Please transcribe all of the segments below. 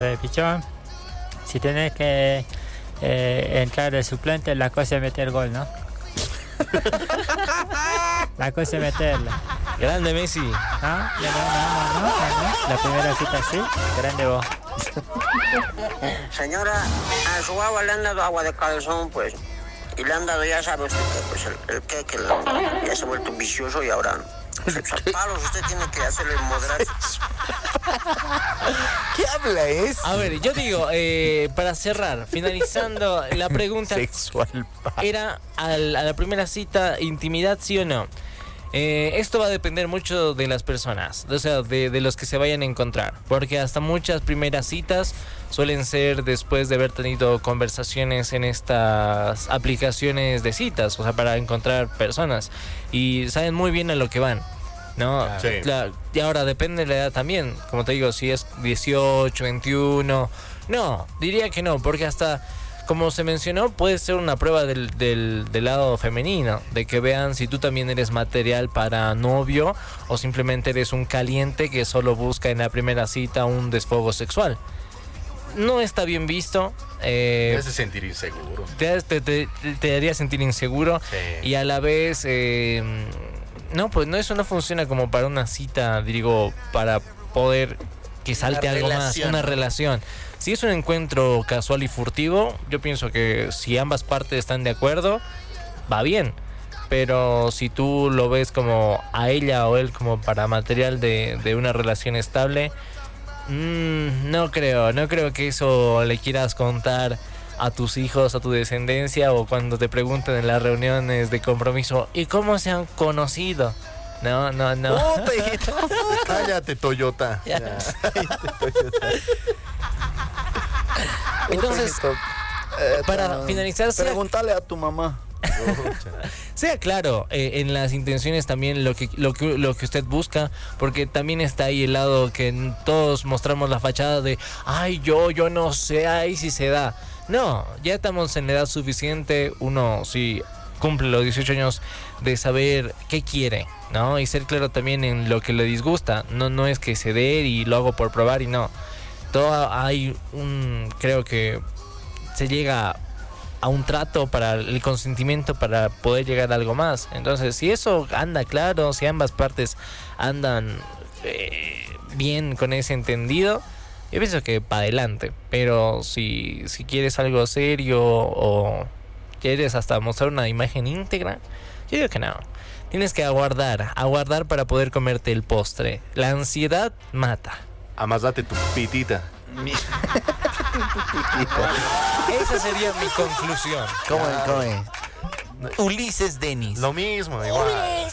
Pichón, si tenés que entrar de suplente, la cosa es meter gol, ¿no? La cosa es meterla. Grande Messi. ¿No? La primera cita sí, grande vos. Señora, a su agua le han dado agua de calzón, pues. Y le han dado, ya sabe usted, pues el que ya se ha vuelto vicioso y ahora pues, a palos usted tiene que hacerle moderar. ¿Qué habla es? A ver, yo digo, para cerrar, finalizando la pregunta Sexual. era a la primera cita, intimidad, ¿sí o no? Esto va a depender mucho de las personas, o sea, de los que se vayan a encontrar, porque hasta muchas primeras citas suelen ser después de haber tenido conversaciones en estas aplicaciones de citas, o sea, para encontrar personas, y saben muy bien a lo que van, ¿no? Sí. Y ahora depende de la edad también, como te digo, si es 18, 21, no, diría que no, porque hasta... Como se mencionó, puede ser una prueba del lado femenino, de que vean si tú también eres material para novio o simplemente eres un caliente que solo busca en la primera cita un desfogo sexual. No está bien visto. Te hace sentir inseguro. Te haría sentir inseguro, sí. Y a la vez, no, pues no, eso no funciona como para una cita, digo, para poder que salte algo más, una relación. Si es un encuentro casual y furtivo, yo pienso que si ambas partes están de acuerdo, va bien. Pero si tú lo ves como a ella o él como para material de una relación estable, no creo que eso le quieras contar a tus hijos, a tu descendencia, o cuando te pregunten en las reuniones de compromiso, ¿y cómo se han conocido? No. Cállate, Toyota. Toyota. Entonces, para finalizar, pregúntale a tu mamá. Sea claro en las intenciones también lo que usted busca, porque también está ahí el lado que todos mostramos la fachada de ay, yo no sé, ahí si se da. No, ya estamos en la edad suficiente, uno sí cumple los 18 años, de saber qué quiere, ¿no? Y ser claro también en lo que le disgusta. No es que se dé y lo hago por probar y no. Todo hay creo que se llega a un trato para el consentimiento para poder llegar a algo más. Entonces, si eso anda claro, si ambas partes andan bien con ese entendido, yo pienso que para adelante. Pero si quieres algo serio o quieres hasta mostrar una imagen íntegra, yo digo que no. Tienes que aguardar para poder comerte el postre. La ansiedad mata. Además, date tu pitita. Esa sería mi conclusión. ¿Cómo es? Ulises Denis. Lo mismo, igual.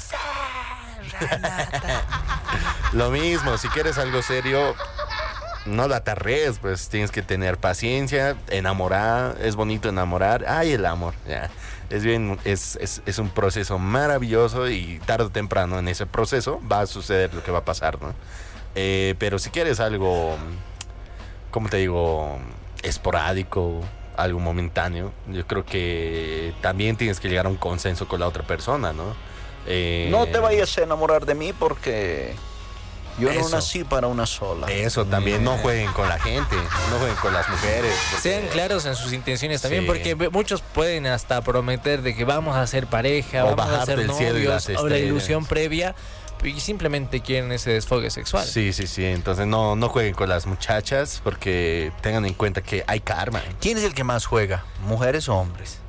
Lo mismo, si quieres algo serio, no la atarrees, pues tienes que tener paciencia, enamorar, es bonito enamorar. Ay, el amor, ya. Es bien, es un proceso maravilloso y tarde o temprano en ese proceso va a suceder lo que va a pasar, ¿no? Pero si quieres algo, ¿cómo te digo? Esporádico, algo momentáneo, yo creo que también tienes que llegar a un consenso con la otra persona, ¿no? No te vayas a enamorar de mí porque yo no nací para una sola. Eso también, no jueguen con la gente, no jueguen con las mujeres. Sean claros en sus intenciones también, Sí. Porque muchos pueden hasta prometer de que vamos a ser pareja, O vamos a ser del cielo y novios, las o la estrellas. ilusión previa, y simplemente quieren ese desfogue sexual. Sí, entonces no jueguen con las muchachas porque tengan en cuenta que hay karma. ¿Quién es el que más juega? ¿Mujeres o hombres?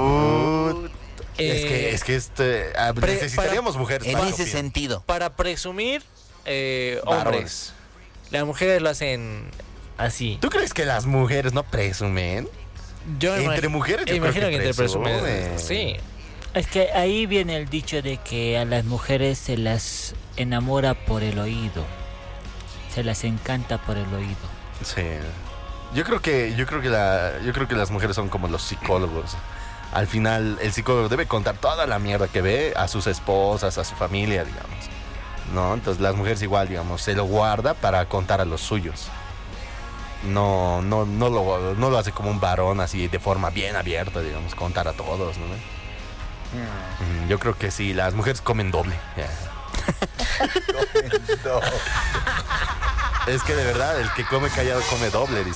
Es que necesitaríamos mujeres En para ese opinar. sentido. Para presumir, hombres. Varones. Las mujeres lo hacen así. ¿Tú crees que las mujeres no presumen? Yo Entre mujeres yo imagino creo que entre presumen. presumen. Sí. Es que ahí viene el dicho de que a las mujeres se las enamora por el oído. Se las encanta por el oído. Sí. Yo creo que las mujeres son como los psicólogos. Al final el psicólogo debe contar toda la mierda que ve a sus esposas, a su familia, digamos. ¿No? Entonces las mujeres igual, digamos, se lo guarda para contar a los suyos. No lo hace como un varón así de forma bien abierta, digamos, contar a todos, ¿no? Yo creo que sí, las mujeres comen doble. Yeah. Es que de verdad, el que come callado come doble, dice.